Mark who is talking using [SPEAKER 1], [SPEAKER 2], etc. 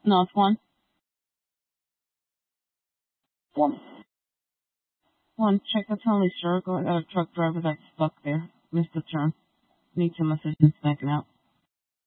[SPEAKER 1] No, it's one.
[SPEAKER 2] One.
[SPEAKER 1] One. Check the Tony Circle. A truck driver that's stuck there. Missed the turn. Need some assistance backing out.